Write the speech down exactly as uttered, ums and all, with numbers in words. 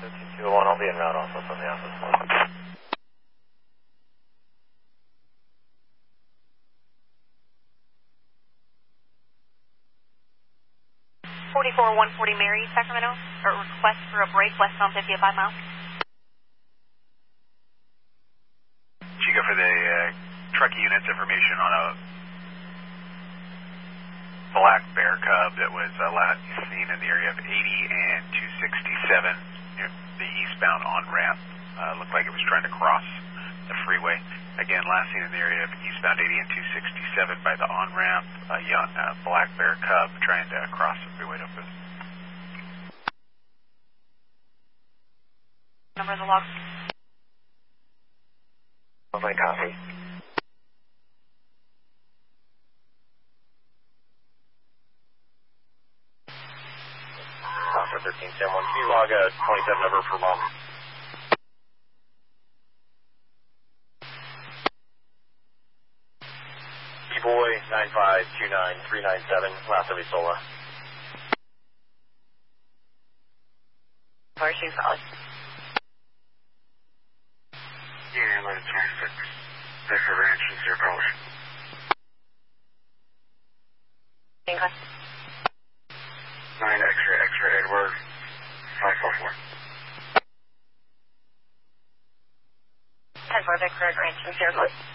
two oh one, I'll be en route also from the office one. forty-four one forty Mary, Sacramento, or request for a break westbound fifty at five miles. Chico for the uh, truck units information on a black bear cub that was uh, last seen in the area of eighty and two sixty-seven near the eastbound on-ramp. Uh, looked like it was trying to cross the freeway. Again, last seen in the area of eastbound eighty and two sixty-seven by the on-ramp, a young uh, black bear cub trying to cross the freeway to Oakland. Number of the log. My copy. Officer thirteen ten one, can you log a twenty-seven number for mom? E-boy nine five two nine three nine seven, Lhasa Risola. Where's she calling? Yeah, eleven twenty-six. Victor Ranch and Zero Color. English. nine X-ray, X-ray, Edward, five four four. ten four Victor Ranch and Zero Color.